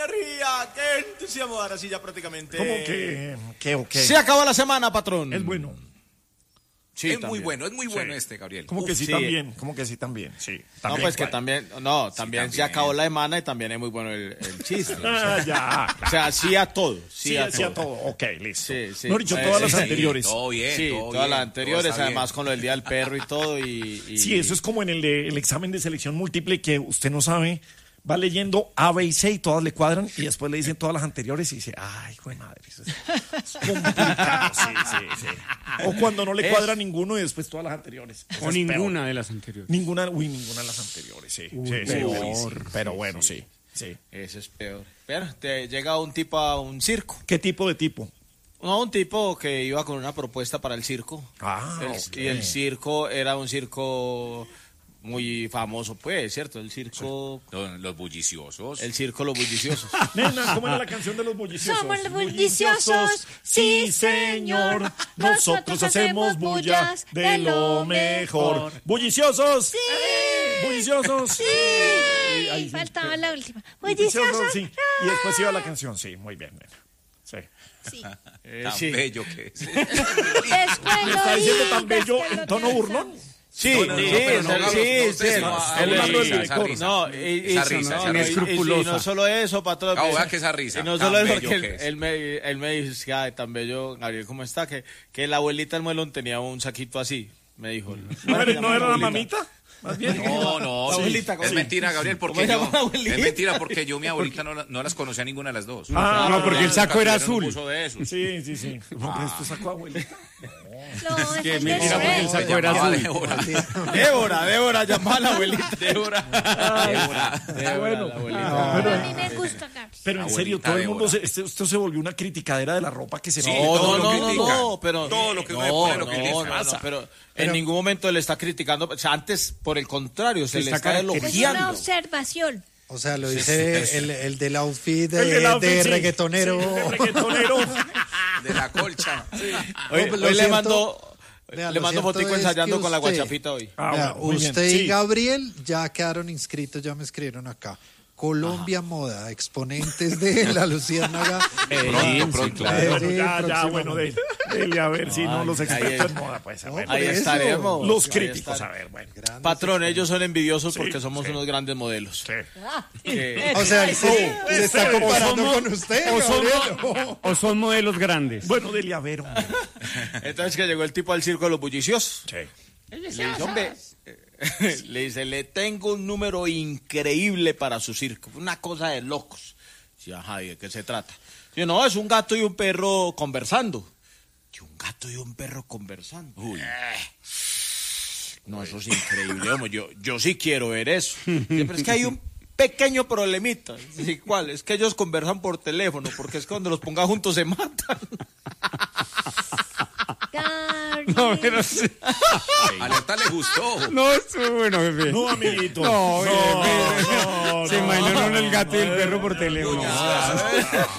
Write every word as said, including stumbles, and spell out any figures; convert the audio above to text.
energía! ¡Qué entusiasmo! Ahora sí, ya prácticamente... ¿Cómo que? ¿Qué o qué? Se acabó la semana, patrón. Es bueno. Sí, es también. muy bueno, es muy bueno Sí. este, Gabriel. ¿Cómo que Uf, sí, sí. también? ¿Cómo que sí también? Sí. No, También, pues que ¿cuál? también, no, también, también. se acabó la semana y también es muy bueno el, el chiste. O Ah, sea, ya. o sea, sí a todo, sí, Sí, a, sí a todo. todo. Ok, listo. Sí, sí. No he dicho Eh, todas sí, las sí. anteriores. Todo bien, Sí, todo todas bien, las todo anteriores, está además bien. con lo del Día del Perro y todo. Y, y- Sí, eso es como en el, de- el examen de selección múltiple que usted no sabe, va leyendo A, B y C y todas le cuadran y después le dicen todas las anteriores y dice, ay, hijo de madre, eso es, es complicado. Sí, sí, sí. O cuando no le Es- cuadra ninguno y después todas las anteriores. Eso O es ninguna peor. de las anteriores. Ninguna, uy, ninguna de las anteriores, sí. sí, sí, peor. sí, pero bueno, sí, sí. Eso es peor. Pero te llega un tipo a un circo. ¿Qué tipo de tipo? No, un tipo que iba con una propuesta para el circo. Ah, El- ok. Y el circo era un circo muy famoso, pues, ¿cierto? El circo... Los, los bulliciosos. El circo Los Bulliciosos. Nena, ¿cómo era la canción de los bulliciosos? Somos los bulliciosos, sí, señor. Nosotros hacemos bullas de lo mejor. ¿Bulliciosos? Sí. ¿Bulliciosos? Sí. Ay, faltaba la última. Bulliciosos, Bulliciosos. sí. Y después iba la canción, sí, muy bien, nena. Sí. Sí. Eh, Tan sí. bello que es. Después ¿Me lo está diciendo di, tan bello después en lo tono pienso. burlón? Sí, No, no, no, sí, pero no, sí, Gablo, sí, no, sí, usted no, no, él- hablando él- del esa licor. risa. No, y, y- Esa sí, risa, no, esa no, risa. y- y- y no Escrupulosa. solo eso, patrón. Ah, vea que esa risa, Y no tan solo eso, bello porque él, que es. él me, él me dijo, es que, ay, tan bello, Gabriel, ¿cómo está? Que, que la abuelita del muelón tenía un saquito así, me dijo. ¿No era, no era la abuelita? mamita? Más bien. No, no, La sí. abuelita, ¿cómo es se- mentira, Gabriel, ¿Cómo porque se yo, llama la abuelita? es mentira porque yo mi abuelita no, la- no las conocía a ninguna de las dos. Ah, No, porque el saco era azul. De esos. Sí, sí, sí. No, pero esto sacó abuelita. No, es Que el mentira, de porque el Shrek. saco era Llamaba azul. Débora. Débora, Débora, llamaba a la abuelita. Débora. Débora. Débora, bueno. la abuelita. Pero a mí me gusta, Gabriel. Pero en serio, Abuelita todo el mundo, Débora. se, este- esto se volvió una criticadera de la ropa que se Sí, ve. No, todo no, lo no, no, critica. no, pero... Todo lo que uno no, le pone lo que no, dice. no, no, pero en ningún momento le está criticando, o sea, antes, por el contrario, se Se le está está Es una elogiando. observación. O sea, lo dice el, el del outfit de, El del outfit, de sí. reggaetonero. Sí, de reggaetonero. De la colcha. Hoy, No, lo hoy le cierto- mando, Vea, le lo mando cierto fotico es ensayando que con la usted- guachapita hoy. Ah, Vea, bueno, muy bien. usted y Sí. Gabriel ya quedaron inscritos, ya me escribieron acá. Colombia Moda, exponentes de la Luciérnaga. Pronto, pronto. claro. Bueno, Sí, ya, ya, próximamente. bueno, de- dele a ver si no los ahí expertos es. en moda, pues, a No, ver. por Ahí eso. estaremos. Los Ahí críticos, estar- a ver, bueno. Grandes Patrón, exponentes. ellos son envidiosos Sí, porque somos sí. unos grandes modelos. Sí. Que- O sea, él se, se está comparando somos- con usted, O son, Gabriel. o son modelos grandes. Bueno, dele a ver, hombre. Entonces que llegó el tipo al circo de los bulliciosos. Sí. Le dice, hombre, eh, le dice, le tengo un número increíble para su circo, una cosa de locos. Sí, ajá, ¿y de qué se trata? Dice, no, es un gato y un perro conversando. Y un gato y un perro conversando. Uy. No, eso es increíble, hombre, yo, yo sí quiero ver eso. Dice, pero es que hay un pequeño problemita. Dice, ¿cuál? Es que ellos conversan por teléfono, porque es que cuando los ponga juntos se matan. Gabriel. No, pero sí. Alerta le gustó. No, estuvo bueno, jefe. No, amiguito. No, no, jefe. no, Se no. imaginó el gato y el perro por teléfono.